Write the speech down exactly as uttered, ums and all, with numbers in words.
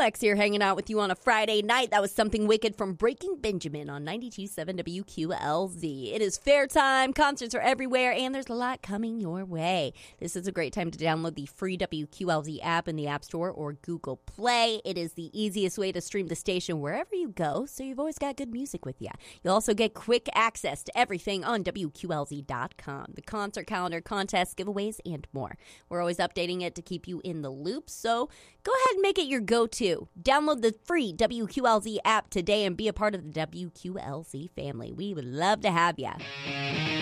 Lex here hanging out with you on a Friday night. That was Something Wicked from Breaking Benjamin on ninety-two point seven W Q L Z. It is fair time. Concerts are everywhere, and there's a lot coming your way. This is a great time to download the free W Q L Z app in the App Store or Google Play. It is the easiest way to stream the station wherever you go, so you've always got good music with you. You'll also get quick access to everything on W Q L Z dot com. The concert calendar, contests, giveaways, and more. We're always updating it to keep you in the loop, so go ahead and make it your go-to. Download the free W Q L Z app today and be a part of the W Q L Z family. We would love to have you.